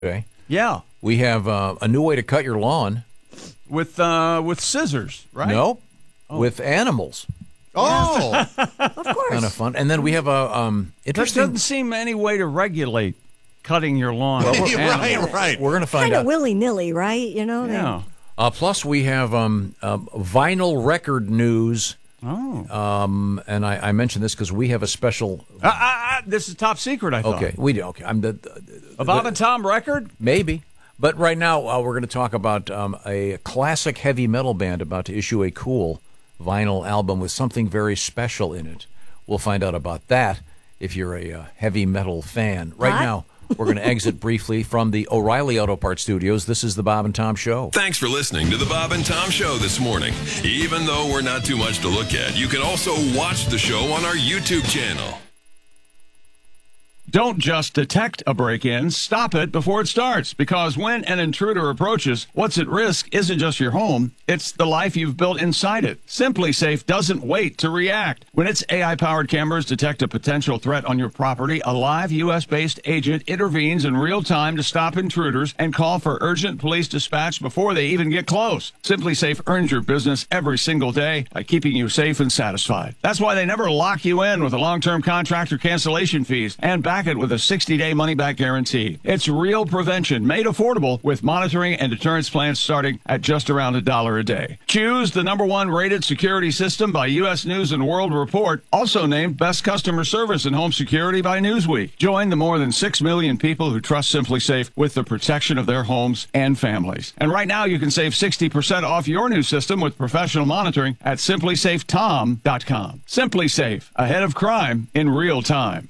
Okay. Yeah. We have a new way to cut your lawn. With scissors, right? Nope. With animals. Oh, of course. Kind of fun. And then we have a There interesting. doesn't seem any way to regulate cutting your lawn. right. We're going to find Kind of out. willy-nilly, right? You know? Yeah. Plus, we have vinyl record news. Oh. And I mentioned this because we have a special. This is top secret, I thought. Okay, we do. Okay, A Bob and Tom record? maybe. But right now, we're going to talk about a classic heavy metal band about to issue a cool vinyl album with something very special in it. We'll find out about that if you're a heavy metal fan. Right now, we're going to exit briefly from the O'Reilly Auto Parts Studios. This is the Bob and Tom Show. Thanks for listening to the Bob and Tom Show this morning. Even though we're not too much to look at, you can also watch the show on our YouTube channel. Don't just detect a break-in, stop it before it starts. Because when an intruder approaches, what's at risk isn't just your home, it's the life you've built inside it. Simply Safe doesn't wait to react. When its AI-powered cameras detect a potential threat on your property, a live U.S.-based agent intervenes in real time to stop intruders and call for urgent police dispatch before they even get close. Simply Safe earns your business every single day by keeping you safe and satisfied. That's why they never lock you in with a long-term contract or cancellation fees and back it with a 60-day money-back guarantee. It's real prevention made affordable with monitoring and deterrence plans starting at just around $1 a day. Choose the #1 rated security system by U.S. News and World Report, also named Best Customer Service in Home Security by Newsweek. Join the more than 6 million people who trust Simply Safe with the protection of their homes and families. And right now you can save 60% off your new system with professional monitoring at simplysafetom.com. Simply Safe, ahead of crime in real time.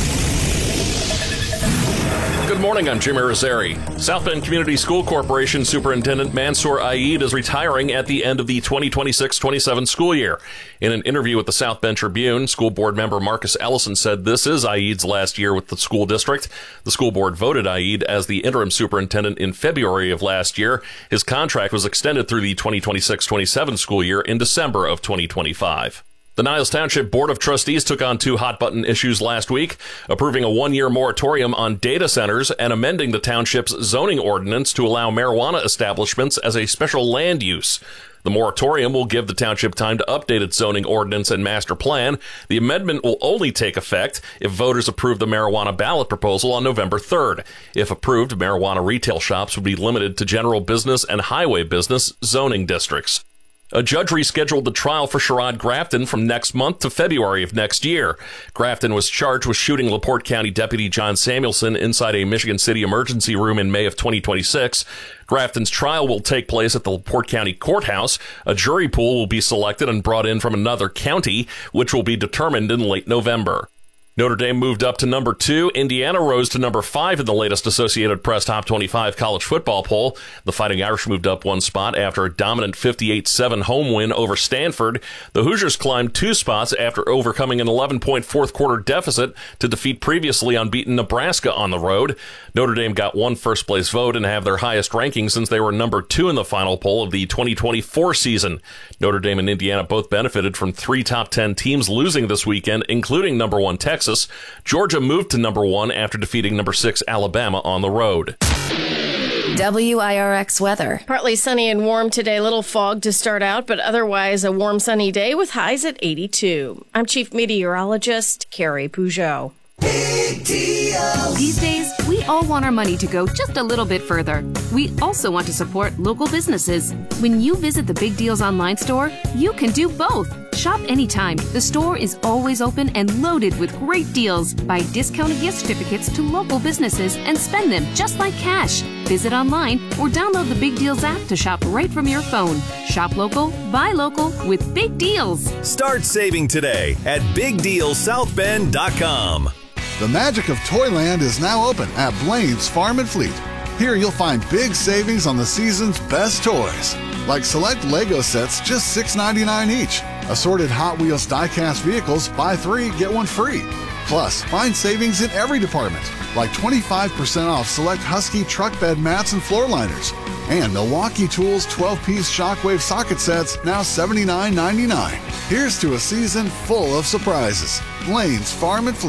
Good morning, I'm Jim Irizarry. South Bend Community School Corporation Superintendent Mansour Aid is retiring at the end of the 2026-27 school year. In an interview with the South Bend Tribune, school board member Marcus Ellison said this is Aid's last year with the school district. The school board voted Aid as the interim superintendent in February of last year. His contract was extended through the 2026-27 school year in December of 2025. The Niles Township Board of Trustees took on 2 hot-button issues last week, approving a 1-year moratorium on data centers and amending the township's zoning ordinance to allow marijuana establishments as a special land use. The moratorium will give the township time to update its zoning ordinance and master plan. The amendment will only take effect if voters approve the marijuana ballot proposal on November 3rd. If approved, marijuana retail shops would be limited to general business and highway business zoning districts. A judge rescheduled the trial for Sherrod Grafton from next month to February of next year. Grafton was charged with shooting LaPorte County Deputy John Samuelson inside a Michigan City emergency room in May of 2026. Grafton's trial will take place at the LaPorte County Courthouse. A jury pool will be selected and brought in from another county, which will be determined in late November. Notre Dame moved up to number 2. Indiana rose to number 5 in the latest Associated Press Top 25 college football poll. The Fighting Irish moved up 1 spot after a dominant 58-7 home win over Stanford. The Hoosiers climbed 2 spots after overcoming an 11-point fourth-quarter deficit to defeat previously unbeaten Nebraska on the road. Notre Dame got 1 first-place vote and have their highest ranking since they were number 2 in the final poll of the 2024 season. Notre Dame and Indiana both benefited from 3 top 10 teams losing this weekend, including number 1 Texas. Georgia moved to number 1 after defeating number 6 Alabama on the road. WIRX weather. Partly sunny and warm today. Little fog to start out, but otherwise a warm, sunny day with highs at 82. I'm Chief Meteorologist Carrie Peugeot. Big deal. These days, we all want our money to go just a little bit further. We also want to support local businesses. When you visit the Big Deals online store, you can do both. Shop anytime. The store is always open and loaded with great deals. Buy discounted gift certificates to local businesses and spend them just like cash. Visit online or download the Big Deals app to shop right from your phone. Shop local, buy local with Big Deals. Start saving today at BigDealSouthBend.com. The magic of Toyland is now open at Blaine's Farm and Fleet. Here you'll find big savings on the season's best toys, like select Lego sets just $6.99 each. Assorted Hot Wheels die-cast vehicles, buy 3, get 1 free. Plus, find savings in every department, like 25% off select Husky truck bed mats and floor liners. And Milwaukee Tools 12-piece shockwave socket sets, now $79.99. Here's to a season full of surprises. Blaine's Farm and Fleet.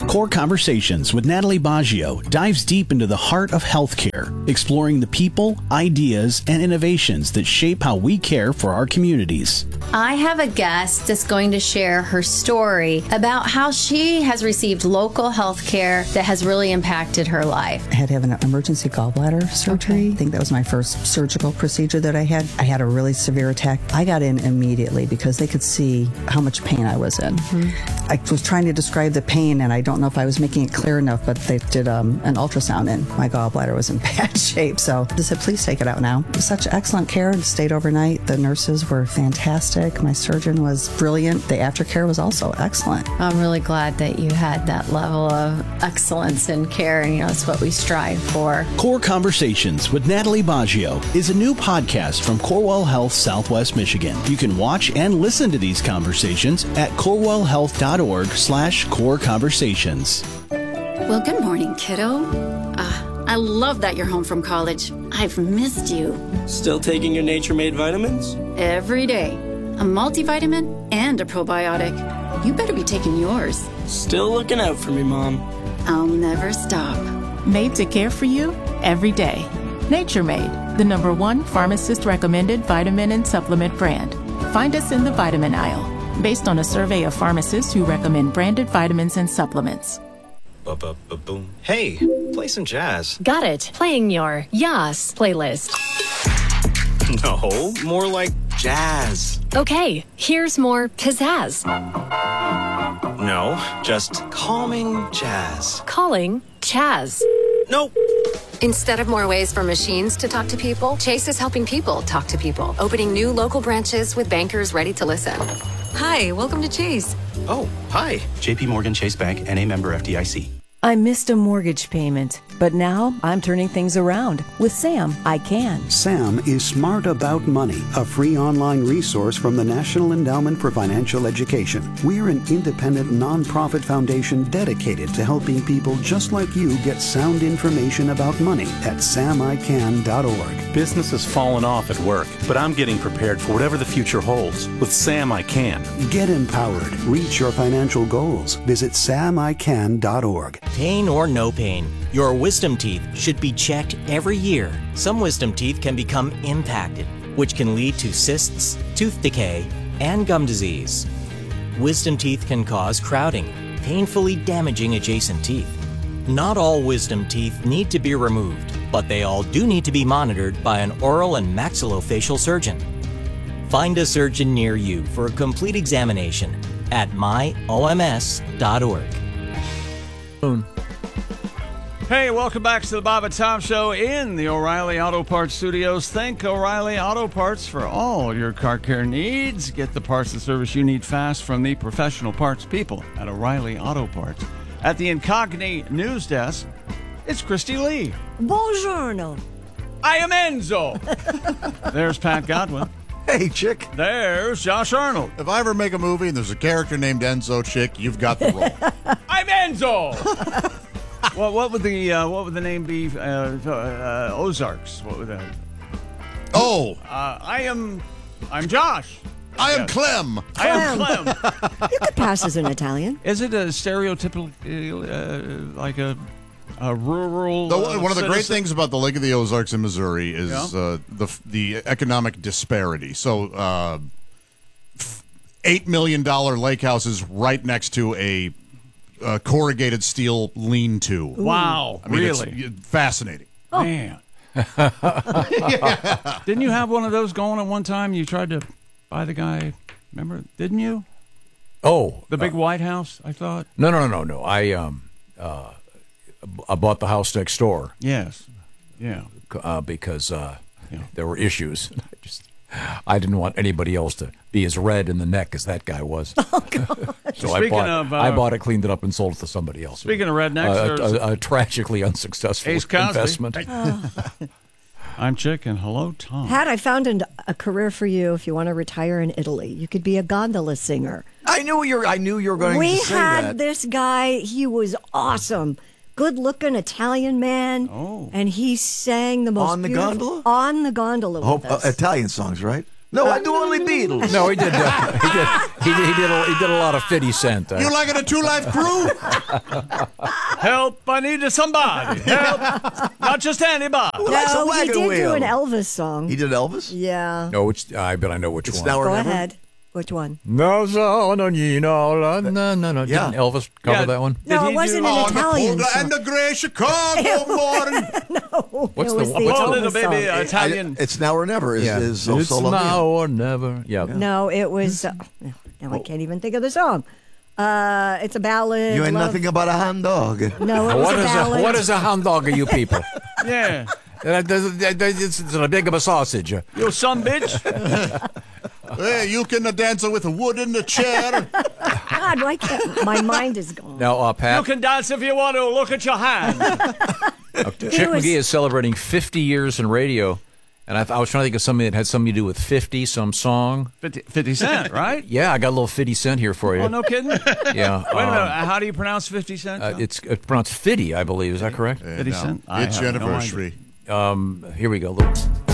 Core Conversations with Natalie Baggio dives deep into the heart of healthcare, exploring the people, ideas, and innovations that shape how we care for our communities. I have a guest that's going to share her story about how she has received local health care that has really impacted her life. I had to have an emergency gallbladder surgery. I think that was my first surgical procedure that I had. I had a really severe attack. I got in immediately because they could see how much pain I was in. I was trying to describe the pain, and I don't know if I was making it clear enough, but they did an ultrasound, and my gallbladder was in bad shape. So I said, please take it out now. It was such excellent care. It stayed overnight. The nurses were fantastic. My surgeon was brilliant. The aftercare was also excellent. I'm really glad that you had that level of excellence in care, and it's what we strive for. Core Conversations with Natalie Baggio is a new podcast from Corewell Health Southwest Michigan. You can watch and listen to these conversations at corewellhealth.org/core conversations. Well, good morning, kiddo. I love that you're home from college. I've missed you. Still taking your Nature Made vitamins? Every day. A multivitamin and a probiotic. You better be taking yours. Still looking out for me, Mom. I'll never stop. Made to care for you every day. Nature Made, the #1 pharmacist-recommended vitamin and supplement brand. Find us in the vitamin aisle, based on a survey of pharmacists who recommend branded vitamins and supplements. Ba-ba-ba-boom. Hey, play some jazz. Got it. Playing your Yas playlist. No, more like jazz. Okay, here's more pizzazz. No, just calming jazz. Calling Chaz. Nope. Instead of more ways for machines to talk to people, Chase is helping people talk to people, opening new local branches with bankers ready to listen. Hi, welcome to Chase. Oh, hi. JP Morgan Chase Bank, NA member FDIC. I missed a mortgage payment, but now I'm turning things around. With Sam, I can. Sam is Smart About Money, a free online resource from the National Endowment for Financial Education. We're an independent nonprofit foundation dedicated to helping people just like you get sound information about money at samican.org. Business has fallen off at work, but I'm getting prepared for whatever the future holds. With Sam, I can. Get empowered. Reach your financial goals. Visit samican.org. Pain or no pain, your wisdom teeth should be checked every year. Some wisdom teeth can become impacted, which can lead to cysts, tooth decay, and gum disease. Wisdom teeth can cause crowding, painfully damaging adjacent teeth. Not all wisdom teeth need to be removed, but they all do need to be monitored by an oral and maxillofacial surgeon. Find a surgeon near you for a complete examination at myoms.org. Hey, welcome back to the Bob and Tom Show in the O'Reilly Auto Parts Studios. Thank O'Reilly Auto Parts for all your car care needs. Get the parts and service you need fast from the professional parts people at O'Reilly Auto Parts. At the Incogni News Desk, it's Christy Lee. Buongiorno. I am Enzo. There's Pat Godwin. Hey, chick. There's Josh Arnold. If I ever make a movie and there's a character named Enzo, chick, you've got the role. I'm Enzo. Well, what would the name be? Ozarks. What would that? Oh, I'm Josh. I am Clem. I am Clem. You could pass as an Italian. Is it a stereotypical like a rural? One of the great things about the Lake of the Ozarks in Missouri is the economic disparity. So, $8 million lake house is right next to a corrugated steel lean-to. Wow, I mean, really it's fascinating. Oh. Man. Yeah. Didn't you have one of those going at one time? You tried to buy the guy. Remember? Didn't you? Oh, the big White House. I thought. No. I bought the house next door. Yes. Yeah. Because there were issues. I didn't want anybody else to be as red in the neck as that guy was. Oh, God. So I bought it, cleaned it up, and sold it to somebody else. Speaking of rednecks, a tragically unsuccessful investment. I'm Chick, and hello, Tom. Pat, I found a career for you if you want to retire in Italy. You could be a gondola singer. I knew you were going to say that. We had this guy. He was awesome. Good-looking Italian man. Oh. And he sang the most on the beautiful... gondola? On the gondola with us. Italian songs, right? No, I do only Beatles. No, he did. He did a lot of 50 Cent. You like it a Two Life Crew? Help! I need somebody. Help! Not just anybody. No, he did do an Elvis song. He did Elvis? Yeah. No, I bet I know which one. Now or Go never? ahead. Which one? No. Didn't Elvis cover that one? No, it wasn't an Italian the song. and the grey Chicago morning. What's it was the the Oh, Elvis little baby, song. Italian. It's Now or Never. Is It's Solo now Mio. or never. Yeah. No, it was. Now I can't even think of the song. It's a ballad. You ain't love- nothing about a hound dog. No, it was a ballad. What is a hound dog of you people? Yeah. It's a big of a sausage. You some bitch. Hey, you can dance with wood in the chair. God, why can't my mind is gone? Now, You Pat, can dance if you want to. Look at your hand. Chick McGee is celebrating 50 years in radio, and I was trying to think of something that had something to do with 50, some song. 50 Cent, right? Yeah, I got a little 50 Cent here for you. Oh, no kidding? Yeah. Wait a minute. How do you pronounce 50 Cent? It's pronounced 50, I believe. Is that correct? 50 Cent? It's your anniversary. Here we go.